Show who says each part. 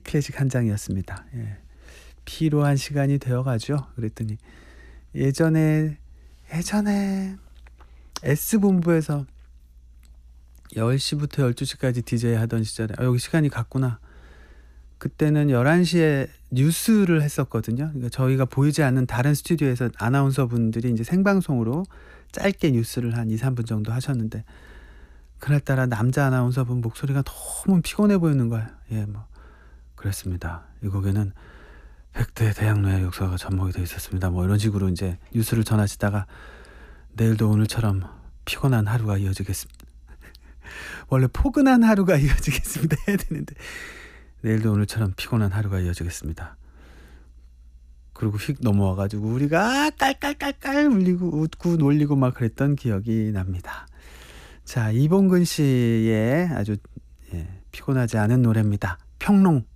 Speaker 1: 클래식 한 장이었습니다. 예. 피로한 시간이 되어가죠. 그랬더니 예전에 S본부에서 10시부터 12시까지 DJ 하던 시절에 여기 시간이 갔구나. 그때는 11시에 뉴스를 했었거든요. 그러니까 저희가 보이지 않는 다른 스튜디오에서 아나운서분들이 이제 생방송으로 짧게 뉴스를 한 2-3분 정도 하셨는데, 그날따라 남자 아나운서분 목소리가 너무 피곤해 보이는 거예요. 예, 뭐 그랬습니다. 이 곡에는 100대 대학로의 역사가 접목이 되어 있었습니다. 뭐 이런 식으로 이제 뉴스를 전하시다가 내일도 오늘처럼 피곤한 하루가 이어지겠습니다. 원래 포근한 하루가 이어지겠습니다 해야 되는데, 내일도 오늘처럼 피곤한 하루가 이어지겠습니다. 그리고 휙 넘어와가지고 우리가 깔깔깔깔 울리고 웃고 놀리고 막 그랬던 기억이 납니다. 자, 이봉근 씨의 아주 피곤하지 않은 노래입니다. 평롱.